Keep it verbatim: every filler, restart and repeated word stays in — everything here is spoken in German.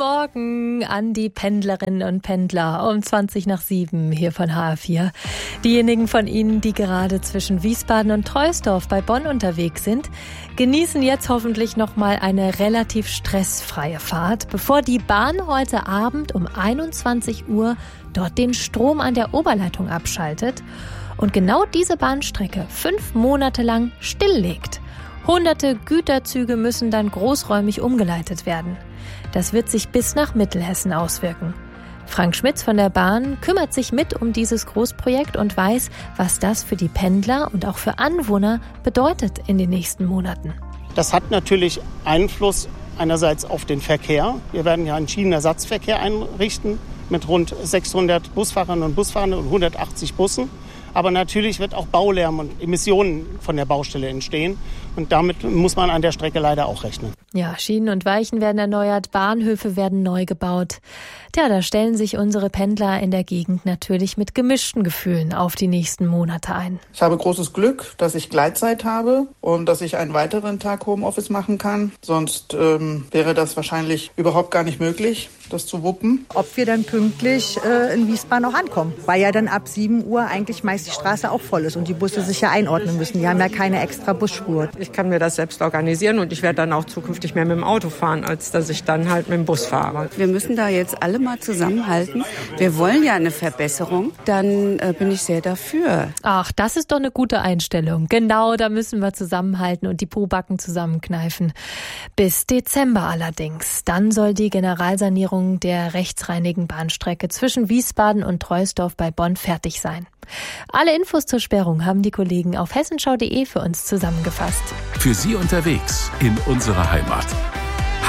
Morgen an die Pendlerinnen und Pendler um zwanzig nach sieben hier von H R vier. Diejenigen von Ihnen, die gerade zwischen Wiesbaden und Troisdorf bei Bonn unterwegs sind, genießen jetzt hoffentlich noch mal eine relativ stressfreie Fahrt, bevor die Bahn heute Abend um einundzwanzig Uhr dort den Strom an der Oberleitung abschaltet und genau diese Bahnstrecke fünf Monate lang stilllegt. Hunderte Güterzüge müssen dann großräumig umgeleitet werden. Das wird sich bis nach Mittelhessen auswirken. Frank Schmitz von der Bahn kümmert sich mit um dieses Großprojekt und weiß, was das für die Pendler und auch für Anwohner bedeutet in den nächsten Monaten. Das hat natürlich Einfluss einerseits auf den Verkehr. Wir werden ja einen Schienenersatzverkehr einrichten mit rund sechshundert Busfahrerinnen und Busfahrern und hundertachtzig Bussen. Aber natürlich wird auch Baulärm und Emissionen von der Baustelle entstehen. Und damit muss man an der Strecke leider auch rechnen. Ja, Schienen und Weichen werden erneuert, Bahnhöfe werden neu gebaut. Tja, da stellen sich unsere Pendler in der Gegend natürlich mit gemischten Gefühlen auf die nächsten Monate ein. Ich habe großes Glück, dass ich Gleitzeit habe und dass ich einen weiteren Tag Homeoffice machen kann. Sonst ähm, wäre das wahrscheinlich überhaupt gar nicht möglich, das zu wuppen. Ob wir dann pünktlich äh, in Wiesbaden auch ankommen, weil ja dann ab sieben Uhr eigentlich meist die Straße auch voll ist und die Busse sich ja einordnen müssen. Die haben ja keine extra Busspur. Ich kann mir das selbst organisieren und ich werde dann auch zukünftig mehr mit dem Auto fahren, als dass ich dann halt mit dem Bus fahre. Wir müssen da jetzt alle mal zusammenhalten. Wir wollen ja eine Verbesserung. Dann äh, bin ich sehr dafür. Ach, das ist doch eine gute Einstellung. Genau, da müssen wir zusammenhalten und die Pobacken zusammenkneifen. Bis Dezember allerdings. Dann soll die Generalsanierung der rechtsreinigen Bahnstrecke zwischen Wiesbaden und Troisdorf bei Bonn fertig sein. Alle Infos zur Sperrung haben die Kollegen auf hessenschau punkt de für uns zusammengefasst. Für Sie unterwegs in unserer Heimat.